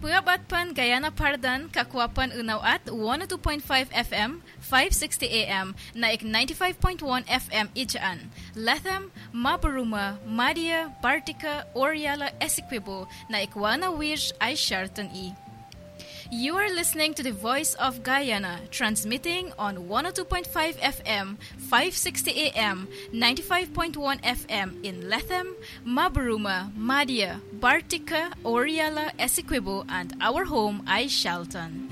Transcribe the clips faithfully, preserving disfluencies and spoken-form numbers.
Puyabat pan Guyana Pardan, Kakwapan Unaw at one oh two point five F M, five sixty A M, Naik ninety-five point one F M Ijaan, Latham, Mabaruma, Madia, Bartica, Oriala, Essequibo, Naik Wana Wirj, Aishartan E. You are listening to the Voice of Guyana, transmitting on one oh two point five F M, five sixty A M, ninety-five point one F M in Latham, Mabaruma, Madia, Bartica, Oriala, Essequibo, and our home, Aishaltan.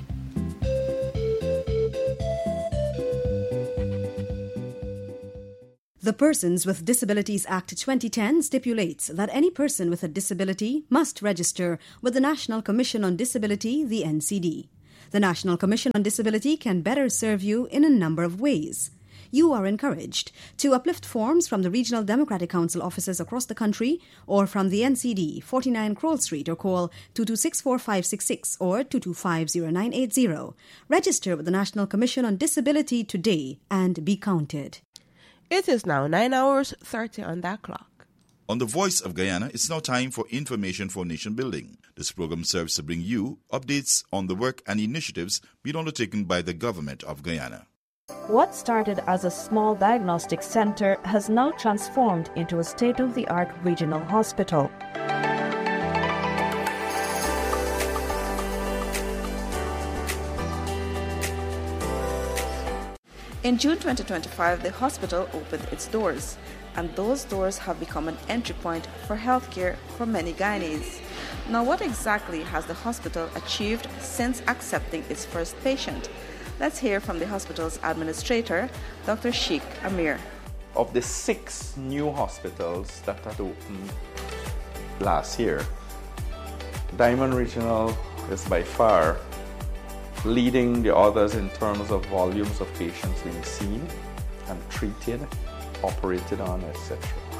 The Persons with Disabilities Act twenty ten stipulates that any person with a disability must register with the National Commission on Disability, the N C D. The National Commission on Disability can better serve you in a number of ways. You are encouraged to uplift forms from the Regional Democratic Council offices across the country or from the N C D, forty-nine Kroll Street, or call two two six four five six six or two two five zero nine eight zero. Register with the National Commission on Disability today and be counted. It is now nine hours thirty on that clock. On the Voice of Guyana, it's now time for Information for Nation Building. This program serves to bring you updates on the work and initiatives being undertaken by the government of Guyana. What started as a small diagnostic center has now transformed into a state-of-the-art regional hospital. In June twenty twenty-five, the hospital opened its doors, and those doors have become an entry point for healthcare for many Guyanese. Now, what exactly has the hospital achieved since accepting its first patient? Let's hear from the hospital's administrator, Doctor Sheikh Amir. Of the six new hospitals that had opened last year, Diamond Regional is by far leading the others in terms of volumes of patients being seen and treated, operated on, et cetera.